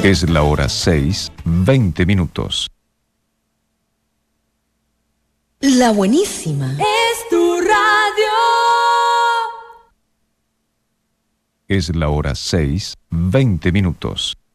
Es la hora 6:20. La buenísima. Es tu radio. Es la hora 6:20.